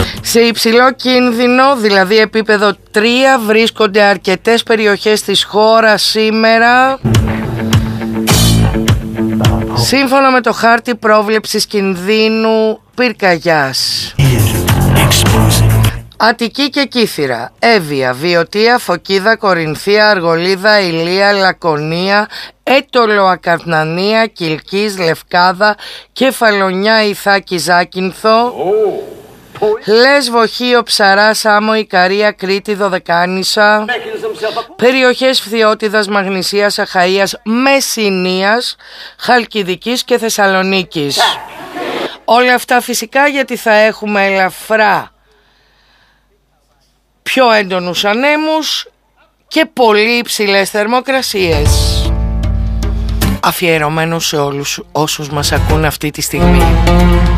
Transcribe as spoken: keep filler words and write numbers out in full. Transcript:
Σε υψηλό κίνδυνο, δηλαδή επίπεδο τρία, βρίσκονται αρκετές περιοχές της χώρας σήμερα. Σύμφωνα με το χάρτη πρόβλεψης κινδύνου πυρκαγιάς. Αττική και Κύθυρα, Εύβοια, Βιωτία, Φωκίδα, Κορινθία, Αργολίδα, Ηλία, Λακωνία, Έτολο, Ακαρνανία, Κιλκής, Λευκάδα, Κεφαλονιά, Ιθάκη, Ζάκυνθο, oh. Λέσβο, Χίο, Ψαρά, Σάμο, Ικαρία, Κρήτη, Δωδεκάνησα, περιοχές Φθιώτιδας, Μαγνησίας, Αχαΐας, Μεσσηνίας, Χαλκιδικής και Θεσσαλονίκης. Όλα αυτά φυσικά γιατί θα έχουμε ελαφρά πιο έντονους ανέμους και πολύ υψηλές θερμοκρασίες. Αφιερωμένο σε όλους όσους μας ακούν αυτή τη στιγμή.